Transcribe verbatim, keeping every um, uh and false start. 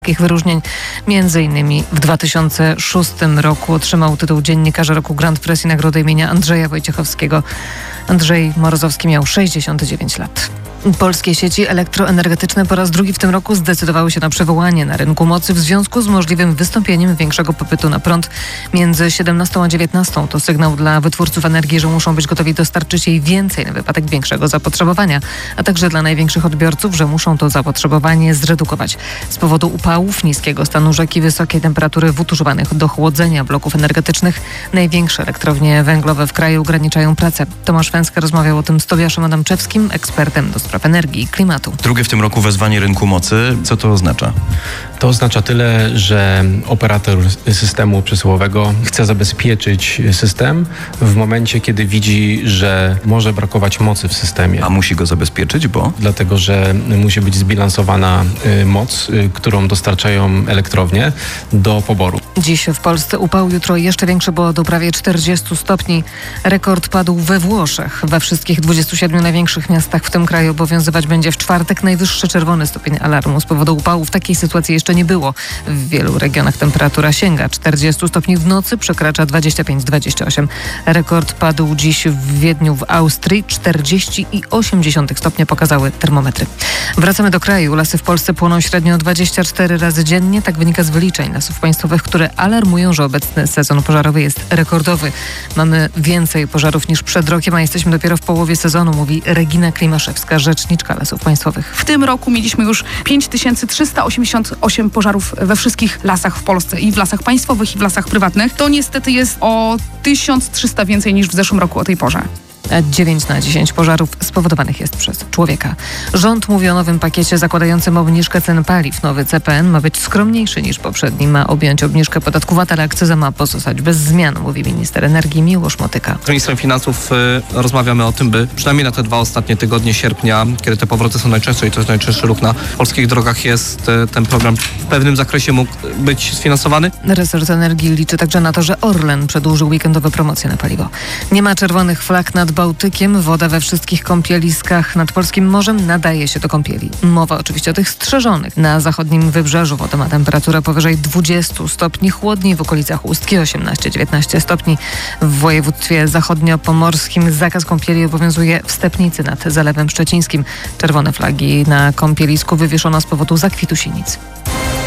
Takich wyróżnień między innymi w dwa tysiące szóstym roku otrzymał tytuł Dziennikarza Roku Grand Prix i nagrodę imienia Andrzeja Wojciechowskiego. Andrzej Morozowski miał sześćdziesiąt dziewięć lat. Polskie sieci elektroenergetyczne po raz drugi w tym roku zdecydowały się na przywołanie na rynku mocy w związku z możliwym wystąpieniem większego popytu na prąd między siedemnastą a dziewiętnastą. To sygnał dla wytwórców energii, że muszą być gotowi dostarczyć jej więcej na wypadek większego zapotrzebowania, a także dla największych odbiorców, że muszą to zapotrzebowanie zredukować. Z powodu upałów, niskiego stanu rzek i wysokiej temperatury wód używanych do chłodzenia bloków energetycznych największe elektrownie węglowe w kraju ograniczają pracę. Tomasz Węska rozmawiał o tym z Tobiaszem Adamczewskim, ekspertem do spraw energii i klimatu. Drugie w tym roku wezwanie rynku mocy. Co to oznacza? To oznacza tyle, że operator systemu przesyłowego chce zabezpieczyć system w momencie, kiedy widzi, że może brakować mocy w systemie. A musi go zabezpieczyć, bo? Dlatego, że musi być zbilansowana moc, którą dostarczają elektrownie do poboru. Dziś w Polsce upał, jutro jeszcze większy, bo do prawie czterdziestu stopni. Rekord padł we Włoszech. We wszystkich dwudziestu siedmiu największych miastach w tym kraju obowiązywać będzie w czwartek najwyższy czerwony stopień alarmu z powodu upału. W takiej sytuacji jeszcze nie było. W wielu regionach temperatura sięga czterdziestu stopni, w nocy przekracza dwadzieścia pięć dwadzieścia osiem. Rekord padł dziś w Wiedniu w Austrii. czterdzieści i osiem dziesiątych stopnia pokazały termometry. Wracamy do kraju. Lasy w Polsce płoną średnio dwadzieścia cztery razy dziennie. Tak wynika z wyliczeń Lasów Państwowych, które alarmują, że obecny sezon pożarowy jest rekordowy. Mamy więcej pożarów niż przed rokiem, a jesteśmy dopiero w połowie sezonu, mówi Regina Klimaszewska, rzeczniczka Lasów Państwowych. W tym roku mieliśmy już pięć tysięcy trzysta osiemdziesiąt osiem pożarów we wszystkich lasach w Polsce, i w lasach państwowych, i w lasach prywatnych. To niestety jest o tysiąc trzysta więcej niż w zeszłym roku o tej porze. dziewięć na dziesięć pożarów spowodowanych jest przez człowieka. Rząd mówi o nowym pakiecie zakładającym obniżkę cen paliw. Nowy C P N ma być skromniejszy niż poprzedni. Ma objąć obniżkę podatku V A T, ale akcyza ma pozostać bez zmian, mówi minister energii Miłosz Motyka. Z ministrem finansów y, rozmawiamy o tym, by przynajmniej na te dwa ostatnie tygodnie sierpnia, kiedy te powroty są najczęstsze i to jest najczęstszy ruch na polskich drogach, jest y, ten program w pewnym zakresie mógł być sfinansowany. Resort Energii liczy także na to, że Orlen przedłużył weekendowe promocje na paliwo. Nie ma czerwonych flag nad Bałtykiem. Woda we wszystkich kąpieliskach nad polskim morzem nadaje się do kąpieli. Mowa oczywiście o tych strzeżonych. Na zachodnim wybrzeżu woda ma temperaturę powyżej dwudziestu stopni, chłodniej w okolicach Ustki osiemnaście dziewiętnaście stopni. W województwie zachodniopomorskim zakaz kąpieli obowiązuje w Stepnicy nad Zalewem Szczecińskim. Czerwone flagi na kąpielisku wywieszono z powodu zakwitu sinic.